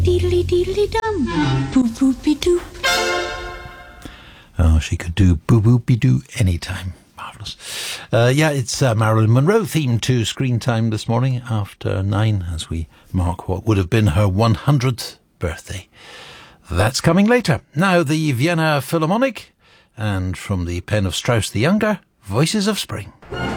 Deedly deedly dum, boop boopy doop. Oh, she could do boo-boopy-doo anytime. Marvellous. It's Marilyn Monroe theme to Screen Time this morning after 9 as we mark what would have been her 100th birthday. That's coming later. Now the Vienna Philharmonic, and from the pen of Strauss the Younger, Voices of Spring.